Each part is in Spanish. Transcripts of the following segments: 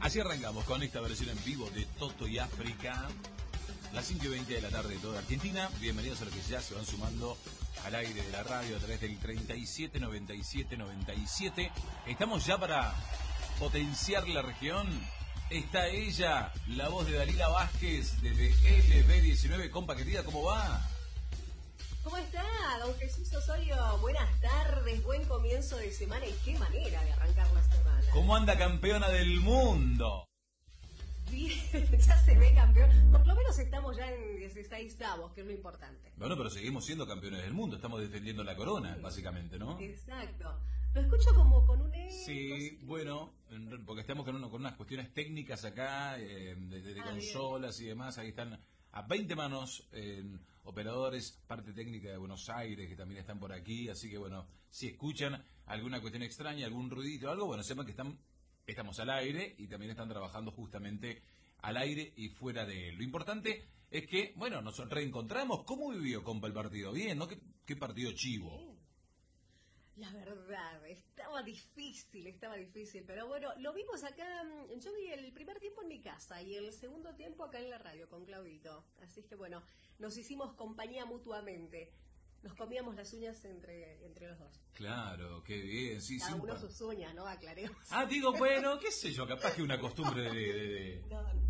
Así arrancamos con esta versión en vivo de Toto y África, las 5:20 de la tarde de toda Argentina. Bienvenidos a los que ya se van sumando al aire de la radio a través del 37 97 97. Estamos ya para potenciar la región. Está ella, la voz de Dalila Vázquez desde LB19. Compa querida, ¿cómo va? ¿Cómo está, don Jesús Osorio? Buenas tardes, buen comienzo de semana y qué manera de arrancar la semana. ¿Cómo anda, campeona del mundo? Bien, ya se ve campeón. Por lo menos estamos ya en 16avos, que es lo importante. Bueno, pero seguimos siendo campeones del mundo. Estamos defendiendo la corona, básicamente, ¿no? Exacto. Lo escucho como con un eco. Sí, bueno, porque estamos con unas cuestiones técnicas acá, de consolas y demás. Ahí están a 20 manos operadores, parte técnica de Buenos Aires, que también están por aquí. Así que, bueno, si escuchan alguna cuestión extraña, algún ruidito o algo, bueno, sepan que estamos al aire y también están trabajando justamente al aire y fuera de él. Lo importante es que, bueno, nos reencontramos. ¿Cómo vivió, compa, el partido? Bien, ¿no? ¿Qué partido chivo? La verdad, estaba difícil, pero bueno, lo vimos acá. Yo vi el primer tiempo en mi casa y el segundo tiempo acá en la radio con Claudito. Así que bueno, nos hicimos compañía mutuamente. Nos comíamos las uñas entre los dos. Claro, qué bien. Sí, cada uno sus uñas, ¿no? Aclaremos. Digo, bueno, qué sé yo, capaz que una costumbre de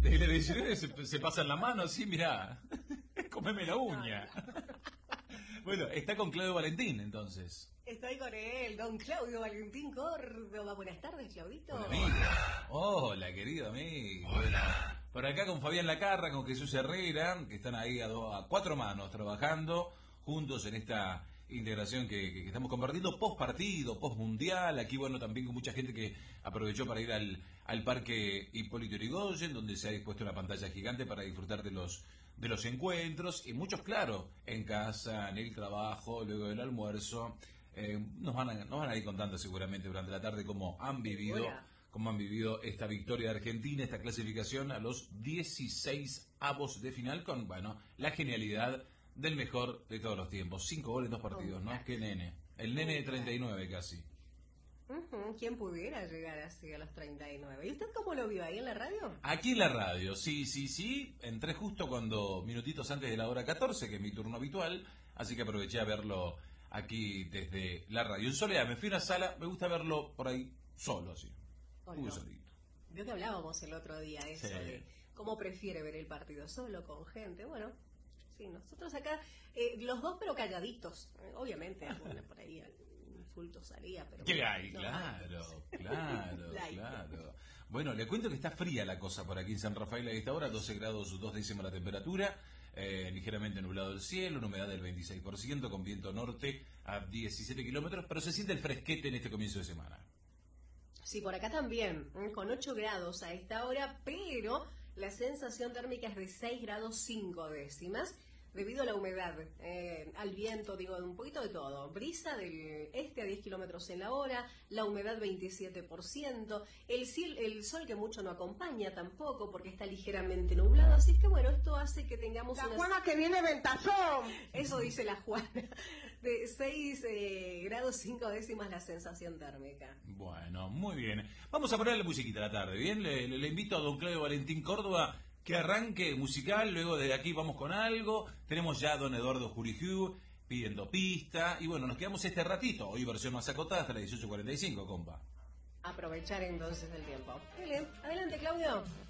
se pasan la mano así, mirá, comeme la uña. Bueno, está con Claudio Valentín, entonces. Estoy con él, don Claudio Valentín Córdoba. Buenas tardes, Claudito. Hola, amigo. Hola, querido amigo. Hola. Por acá con Fabián Lacarra, con Jesús Herrera, que están ahí a 4 manos trabajando juntos en esta integración que estamos compartiendo post partido, post mundial. Aquí, bueno, también con mucha gente que aprovechó para ir al parque Hipólito Yrigoyen, donde se ha dispuesto una pantalla gigante para disfrutar de los encuentros, y muchos, claro, en casa, en el trabajo, luego del almuerzo. Nos van a ir contando seguramente durante la tarde cómo han vivido esta victoria de Argentina, esta clasificación a los 16avos de final, con, bueno, la genialidad del mejor de todos los tiempos. 5 goles en 2 partidos, ¿no? Qué nene. El nene de 39 casi. ¿Quién pudiera llegar así a los 39? ¿Y usted cómo lo vio ahí en la radio? Aquí en la radio, sí. Entré justo minutitos antes de la hora 14, que es mi turno habitual, así que aproveché a verlo aquí desde la radio. En soledad, me fui a una sala, me gusta verlo por ahí solo, así. Muy solito. Vio que hablábamos el otro día eso de cómo prefiere ver el partido, solo, con gente. Bueno, sí, nosotros acá, los dos pero calladitos, obviamente, alguna por ahí insulto salía, pero... ¿Qué hay? Claro. Bueno, le cuento que está fría la cosa por aquí en San Rafael a esta hora, 12 grados 2 décimas la temperatura, ligeramente nublado el cielo, una humedad del 26%, con viento norte a 17 kilómetros, pero se siente el fresquete en este comienzo de semana. Sí, por acá también, con 8 grados a esta hora, pero la sensación térmica es de 6 grados 5 décimas, debido a la humedad, al viento, digo, un poquito de todo. Brisa del este a 10 kilómetros en la hora, la humedad 27%, el sol que mucho no acompaña tampoco porque está ligeramente nublado, así es que bueno, esto hace que tengamos La Juana que viene ventazón. Eso dice la Juana, de 6 grados 5 décimas la sensación térmica. Bueno, muy bien. Vamos a ponerle musiquita a la tarde, ¿bien? Le invito a don Claudio Valentín Córdoba que arranque musical, luego de aquí vamos con algo. Tenemos ya a don Eduardo Jurijú pidiendo pista. Y bueno, nos quedamos este ratito. Hoy versión más acotada hasta las 18:45, compa. Aprovechar entonces el tiempo. Bien, adelante, Claudio.